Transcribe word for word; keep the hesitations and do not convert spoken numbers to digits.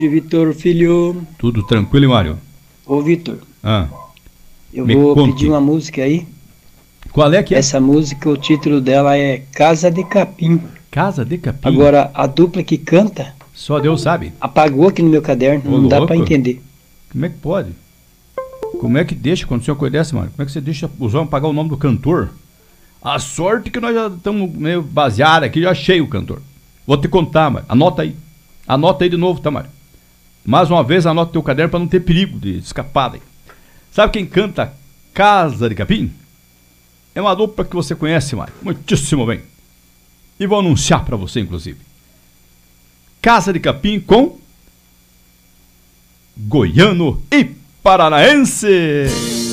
Vitor Filho. Tudo tranquilo, Mário? Ô, Vitor. Ah, eu me vou conte. pedir uma música aí. Qual é que é? Essa música, o título dela é Casa de Capim. Casa de Capim. Agora, a dupla que canta Só Deus sabe. apagou aqui no meu caderno, Ô, não dá louco. pra entender. Como é que pode? Como é que deixa acontecer uma coisa dessa, Mário? Como é que você deixa os homens pagar o nome do cantor? A sorte que nós já estamos meio baseados aqui, já achei o cantor. Vou te contar, Mário. Anota aí. Anota aí de novo, tá, Mário? Mais uma vez, anota teu caderno para não ter perigo de escapada aí. Sabe quem canta Casa de Capim? É uma dupla que você conhece, Mário, muitíssimo bem. E vou anunciar para você, inclusive. Casa de Capim com Goiano e Paranaense.